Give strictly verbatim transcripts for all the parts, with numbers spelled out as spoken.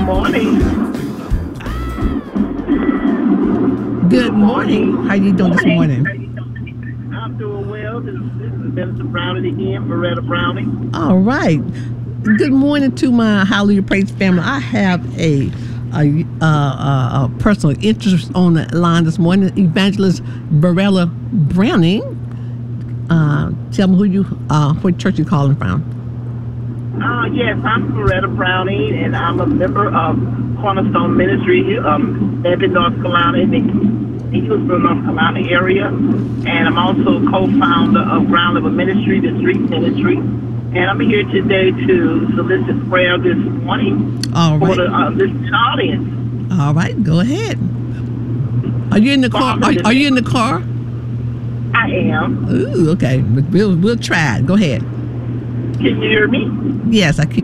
morning. Good morning. How you doing this morning? I'm doing well. This, this is Minister Browning again, Beretta Browning. All right. Good morning to my Hallelujah Praise family. I have a a, uh, a, a personal interest on the line this morning. Evangelist Beretta Browning. Uh, tell me who you, uh, what church you calling from? Uh, yes, I'm Beretta Browning, and I'm a member of Cornerstone Ministry, um, in North Carolina, in the Eaglesville, North Carolina area. And I'm also co-founder of Ground Level Ministry, the Street Ministry. And I'm here today to solicit prayer this morning All right. for the uh, listening audience. All right, go ahead. Are you in the car? Are, are you in the car? I am. Ooh, okay. We'll we'll try it. Go ahead. Can you hear me? Yes, I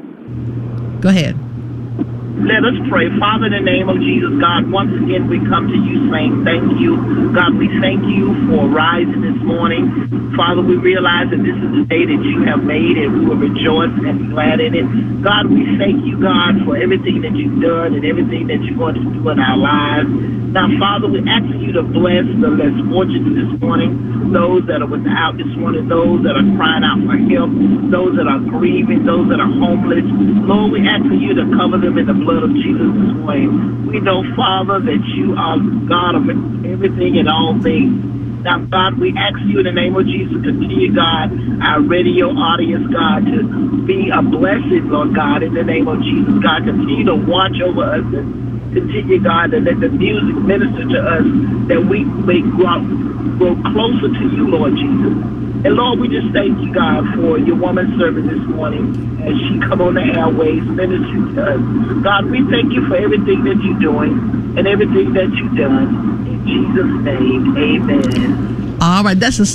can. Go ahead. Let us pray. Father, in the name of Jesus, God, once again we come to you saying thank you. God, we thank you for rising this morning. Father, we realize that this is the day that you have made, and we will rejoice and be glad in it. God, we thank you, God, for everything that you've done and everything that you're going to do in our lives. Now, Father, we ask you to bless the less fortunate this morning, those that are without this morning, those that are crying out for help, those that are grieving, those that are homeless. Lord, we ask you to cover them in the blood of Jesus this morning. We know, Father, that you are God of everything and all things. Now, God, we ask you in the name of Jesus to continue, God, our radio audience, God, to be a blessing, Lord God, in the name of Jesus. God, continue to watch over us and continue, God, to let the music minister to us, that we may grow, grow closer to you, Lord Jesus. And Lord, we just thank you, God, for your woman servant this morning as she come on the airways, ministering to us. God, we thank you for everything that you're doing and everything that you've done. In Jesus' name, amen. All right, that's a